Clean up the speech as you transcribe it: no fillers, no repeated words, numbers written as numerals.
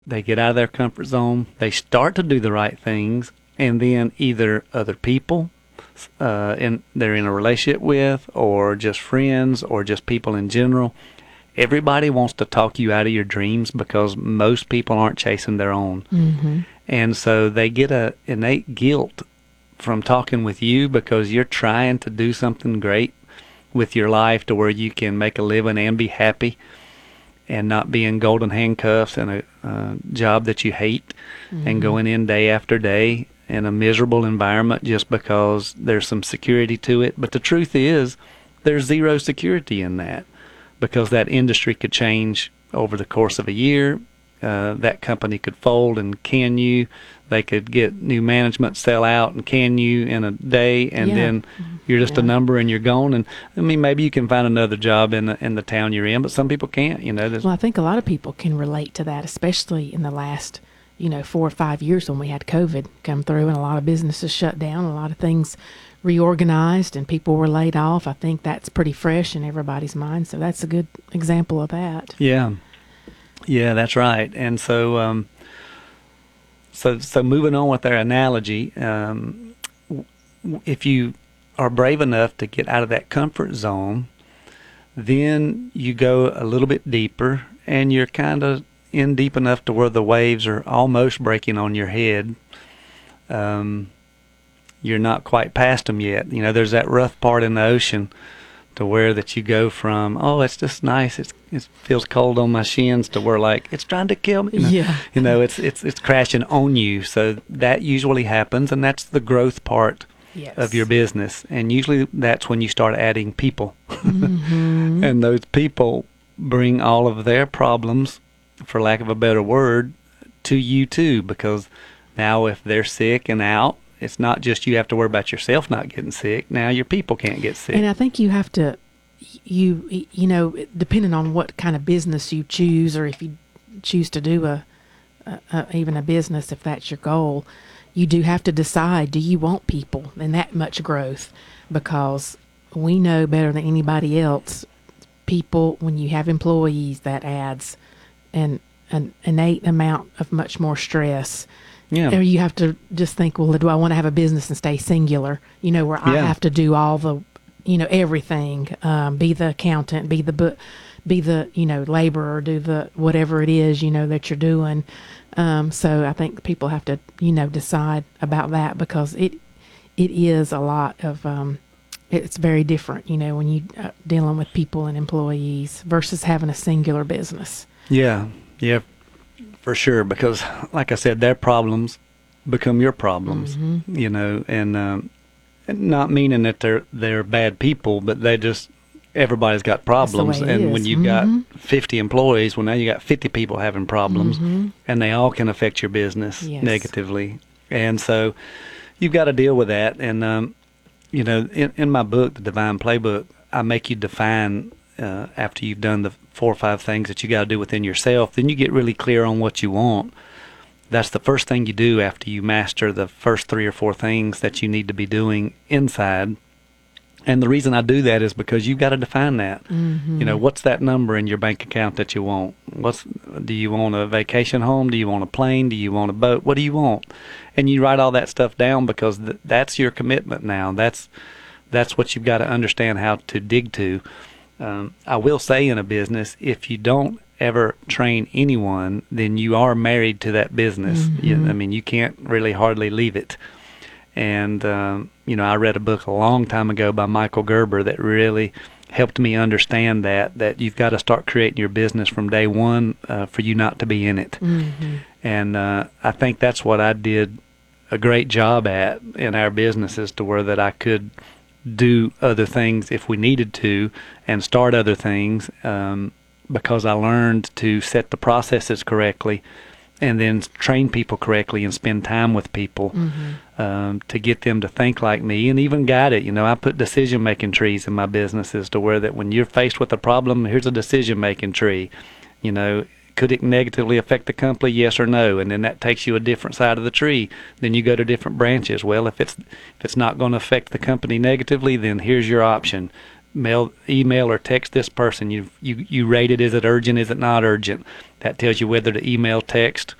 They get out of their comfort zone. They start to do the right things, and then either other people, and they're in a relationship with, or just friends, or just people in general. Everybody wants to talk you out of your dreams because most people aren't chasing their own. Mm-hmm. And so they get a innate guilt from talking with you because you're trying to do something great with your life to where you can make a living and be happy and not be in golden handcuffs and a job that you hate and going in day after day in a miserable environment just because there's some security to it. But the truth is, there's zero security in that because that industry could change over the course of a year. That company could fold and can you. They could get new management, sell out, and can you in a day, and then you're just a number and you're gone. And I mean, maybe you can find another job in the town you're in, but some people can't. You know. Well, I think a lot of people can relate to that, especially in the last 4 or 5 years when we had COVID come through and a lot of businesses shut down, a lot of things reorganized, and people were laid off. I think that's pretty fresh in everybody's mind, so that's a good example of that. Yeah, that's right. And so. So moving on with our analogy, if you are brave enough to get out of that comfort zone, then you go a little bit deeper, and you're kind of in deep enough to where the waves are almost breaking on your head. You're not quite past them yet. There's that rough part in the ocean to where that you go from, it's just nice, it feels cold on my shins, to where like it's trying to kill me. It's crashing on you. So that usually happens, and that's the growth part of your business. And usually that's when you start adding people. And those people bring all of their problems, for lack of a better word, to you too, because now if they're sick and out, it's not just you have to worry about yourself not getting sick. Now your people can't get sick. And I think you have to, depending on what kind of business you choose, or if you choose to do even a business, if that's your goal, you do have to decide, do you want people and that much growth? Because we know better than anybody else, people, when you have employees, that adds an innate amount of much more stress. Yeah. Or you have to just think, well, do I want to have a business and stay singular? Where I have to do all the, everything, be the accountant, be the laborer, do the whatever it is, that you're doing. So I think people have to, decide about that, because it is a lot of, it's very different, when you dealing with people and employees versus having a singular business. Yeah. For sure, because like I said, their problems become your problems, and not meaning that they're bad people, but everybody's got problems. And when you've got 50 employees, well, now you got 50 people having problems, and they all can affect your business negatively. And so you've got to deal with that. And, in my book, The Divine Playbook, I make you define, after you've done the 4 or 5 things that you got to do within yourself, then you get really clear on what you want. That's the first thing you do after you master the first 3 or 4 things that you need to be doing inside. And the reason I do that is because you've got to define that. What's that number in your bank account that you want? Do you want a vacation home? Do you want a plane? Do you want a boat? What do you want? And you write all that stuff down, because that's your commitment now. That's what you've got to understand how to dig to. I will say, in a business, if you don't ever train anyone, then you are married to that business. You can't really hardly leave it. And, I read a book a long time ago by Michael Gerber that really helped me understand that you've got to start creating your business from day one for you not to be in it. And I think that's what I did a great job at in our businesses, to where that I could do other things if we needed to, and start other things, because I learned to set the processes correctly, and then train people correctly and spend time with people to get them to think like me, and even guide it. I put decision-making trees in my businesses, to where that when you're faced with a problem, here's a decision-making tree. Could it negatively affect the company? Yes or no? And then that takes you a different side of the tree. Then you go to different branches. Well, if it's not going to affect the company negatively, then here's your option. email or text this person. You rate it. Is it urgent? Is it not urgent? That tells you whether to email, text,